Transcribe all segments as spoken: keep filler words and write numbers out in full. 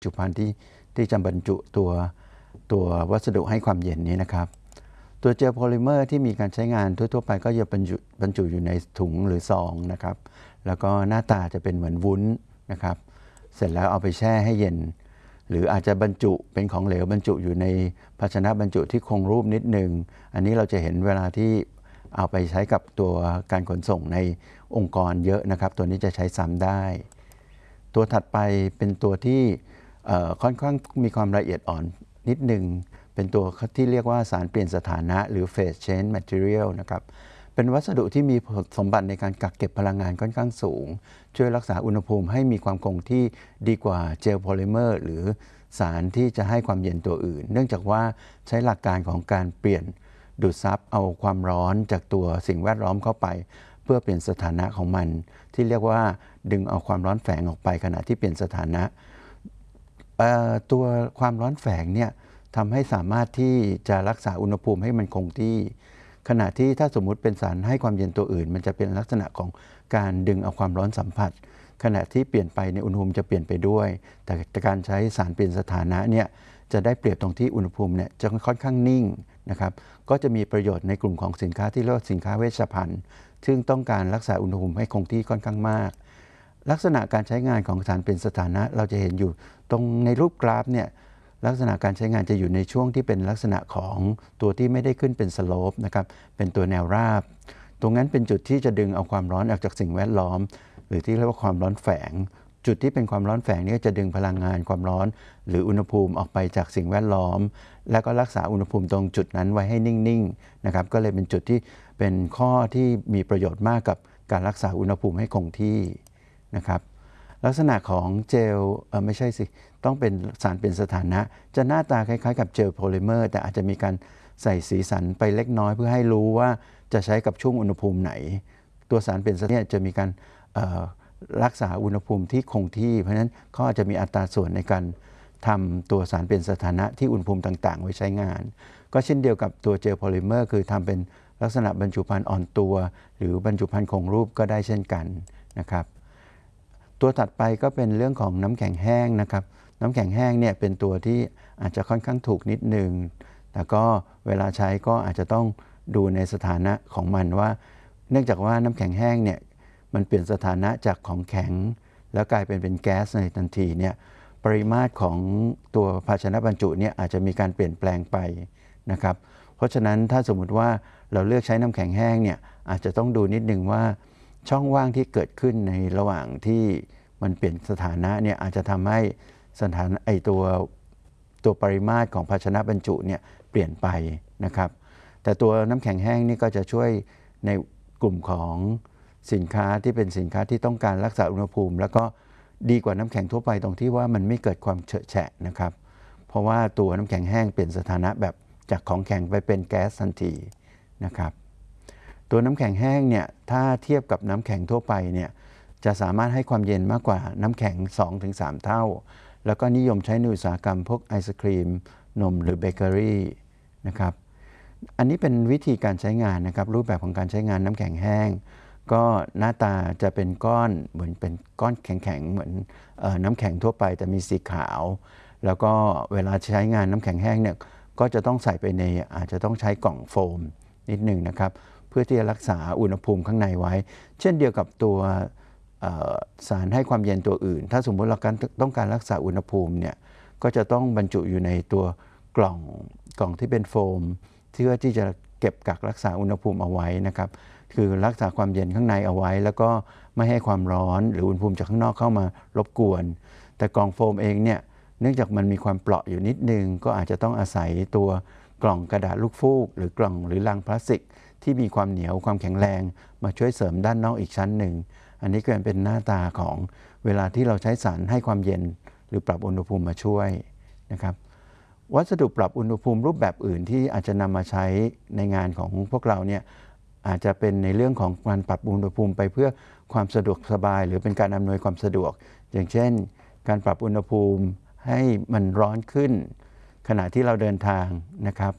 จุภัณฑ์ที่ที่จะบรรจุตัวตัววัสดุให้ความเย็นนี้นะครับตัวเจลโพลิเมอร์ที่มีการใช้งานทั่วๆไปก็จะบรรจุบรรจุอยู่ในถุงหรือซองนะครับแล้วก็หน้าตาจะเป็นเหมือนวุ้นนะครับเสร็จแล้วเอาไปแช่ให้เย็นหรืออาจจะบรรจุเป็นของเหลวบรรจุอยู่ในภาชนะบรรจุที่คงรูปนิดนึงอันนี้เราจะเห็นเวลาที่เอาไปใช้กับตัวการขนส่งในองค์กรเยอะนะครับตัวนี้จะใช้ซ้ำได้ตัวถัดไปเป็นตัวที่ค่อนข้างมีความละเอียดอ่อนนิดนึงเป็นตัวที่เรียกว่าสารเปลี่ยนสถานะหรือ Phase Change Material นะครับเป็นวัสดุที่มีสมบัติในการกักเก็บพลังงานค่อนข้างสูงช่วยรักษาอุณหภูมิให้มีความคงที่ดีกว่าเจลโพลิเมอร์หรือสารที่จะให้ความเย็นตัวอื่นเนื่องจากว่าใช้หลักการของการเปลี่ยนดูดซับเอาความร้อนจากตัวสิ่งแวดล้อมเข้าไปเพื่อเปลี่ยนสถานะของมันที่เรียกว่าดึงเอาความร้อนแฝงออกไปขณะที่เปลี่ยนสถานะตัวความร้อนแฝงเนี่ยทำให้สามารถที่จะรักษาอุณหภูมิให้มันคงที่ขณะที่ถ้าสมมุติเป็นสารให้ความเย็นตัวอื่นมันจะเป็นลักษณะของการดึงเอาความร้อนสัมผัสขณะที่เปลี่ยนไปในอุณหภูมิจะเปลี่ยนไปด้วยแต่การใช้สารเปลี่ยนสถานะเนี่ยจะได้เปรียบตรงที่อุณหภูมิเนี่ยจะค่อนข้างนิ่งนะครับก็จะมีประโยชน์ในกลุ่มของสินค้าที่เรียกว่าสินค้าเวชภัณฑ์ซึ่งต้องการรักษาอุณหภูมิให้คงที่ค่อนข้างมากลักษณะการใช้งานของสารเปลี่ยนสถานะเราจะเห็นอยู่ตรงในรูปกราฟเนี่ยลักษณะการใช้งานจะอยู่ในช่วงที่เป็นลักษณะของตัวที่ไม่ได้ขึ้นเป็นสโลปนะครับเป็นตัวแนวราบตรงนั้นเป็นจุดที่จะดึงเอาความร้อนออกจากสิ่งแวดล้อมหรือที่เรียกว่าความร้อนแฝงจุดที่เป็นความร้อนแฝงนี้จะดึงพลังงานความร้อนหรืออุณหภูมิออกไปจากสิ่งแวดล้อมแล้วก็รักษาอุณหภูมิตรงจุดนั้นไว้ให้นิ่งๆนะครับก็เลยเป็นจุดที่เป็นข้อที่มีประโยชน์มากกับการรักษาอุณหภูมิให้คงที่นะครับลักษณะของเจลเออไม่ใช่สิต้องเป็นสารเป็นสถานะจะหน้าตาคล้ายๆกับเจลโพลิเมอร์แต่อาจจะมีการใส่สีสันไปเล็กน้อยเพื่อให้รู้ว่าจะใช้กับช่วงอุณหภูมิไหนตัวสารเป็นสถานะจะมีการรักษาอุณหภูมิที่คงที่เพราะฉะนั้นเขาอาจจะมีอัตราส่วนในการทำตัวสารเป็นสถานะที่อุณหภูมิต่างๆไว้ใช้งานก็เช่นเดียวกับตัวเจลโพลิเมอร์คือทำเป็นลักษณะบรรจุภัณฑ์อ่อนตัวหรือบรรจุภัณฑ์คงรูปก็ได้เช่นกันนะครับตัวถัดไปก็เป็นเรื่องของน้ำแข็งแห้งนะครับน้ำแข็งแห้งเนี่ยเป็นตัวที่อาจจะค่อนข้างถูกนิดนึงแต่ก็เวลาใช้ก็อาจจะต้องดูในสถานะของมันว่าเนื่องจากว่าน้ำแข็งแห้งเนี่ยมันเปลี่ยนสถานะจากของแข็งแล้วกลายเป็นเป็นแก๊สในทันทีเนี่ยปริมาตรของตัวภาชนะบรรจุเนี่ยอาจจะมีการเปลี่ยนแปลงไปนะครับเพราะฉะนั้นถ้าสมมุติว่าเราเลือกใช้น้ำแข็งแห้งเนี่ยอาจจะต้องดูนิดนึงว่าช่องว่างที่เกิดขึ้นในระหว่างที่มันเปลี่ยนสถานะเนี่ยอาจจะทำให้สถานะไอตัวตัวปริมาตรของภาชนะบรรจุเนี่ยเปลี่ยนไปนะครับแต่ตัวน้ำแข็งแห้งนี่ก็จะช่วยในกลุ่มของสินค้าที่เป็นสินค้าที่ต้องการรักษาอุณหภูมิแล้วก็ดีกว่าน้ำแข็งทั่วไปตรงที่ว่ามันไม่เกิดความเฉอะแฉะนะครับเพราะว่าตัวน้ำแข็งแห้งเปลี่ยนสถานะแบบจากของแข็งไปเป็นแก๊สทันทีนะครับตัวน้ำแข็งแห้งเนี่ยถ้าเทียบกับน้ำแข็งทั่วไปเนี่ยจะสามารถให้ความเย็นมากกว่าน้ำแข็ง สองถึงสาม เท่าแล้วก็นิยมใช้ในอุตสาหกรรมพวกไอศครีมนมหรือเบเกอรี่นะครับอันนี้เป็นวิธีการใช้งานนะครับรูปแบบของการใช้งานน้ำแข็งแห้งก็หน้าตาจะเป็นก้อนเหมือนเป็นก้อนแข็งๆเหมือนเอ่อน้ำแข็งทั่วไปแต่มีสีขาวแล้วก็เวลาใช้งานน้ำแข็งแห้งเนี่ยก็จะต้องใส่ไปในอาจจะต้องใช้กล่องโฟมนิดหนึ่งนะครับเพื่อที่จะรักษาอุณหภูมิข้างในไว้เช่นเดียวกับตัวสารให้ความเย็นตัวอื่นถ้าสมมติเราต้องการรักษาอุณหภูมิเนี่ยก็จะต้องบรรจุอยู่ในตัวกล่องกล่องที่เป็นโฟมเพื่อที่จะเก็บกักรักษาอุณหภูมิเอาไว้นะครับคือรักษาความเย็นข้างในเอาไว้แล้วก็ไม่ให้ความร้อนหรืออุณหภูมิจากข้างนอกเข้ามารบกวนแต่กล่องโฟมเองเนี่ยเนื่องจากมันมีความเปราะอยู่นิดนึงก็อาจจะต้องอาศัยตัวกล่องกระดาษลูกฟูกหรือกล่องหรือลังพลาสติกที่มีความเหนียวความแข็งแรงมาช่วยเสริมด้านนอกอีกชั้นหนึ่งอันนี้ก็เป็นหน้าตาของเวลาที่เราใช้สารให้ความเย็นหรือปรับอุณหภูมิมาช่วยนะครับวัสดุปรับอุณหภูมิรูปแบบอื่นที่อาจจะนำมาใช้ในงานของพวกเราเนี่ยอาจจะเป็นในเรื่องของการปรับอุณหภูมิไปเพื่อความสะดวกสบายหรือเป็นการอำนวยความสะดวกอย่างเช่นการปรับอุณหภูมิให้มันร้อนขึ้นขณะที่เราเดินทางนะครับ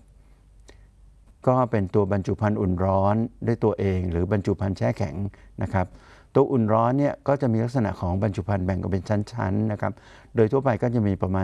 ก็เป็นตัวบรรจุภัณฑ์อุ่นร้อนด้วยตัวเองหรือบรรจุภัณฑ์แช่แข็งนะครับตัวอุ่นร้อนเนี่ยก็จะมีลักษณะของบรรจุภัณฑ์แบ่งออกเป็นชั้นๆนะครับโดยทั่วไปก็จะมีประมาณ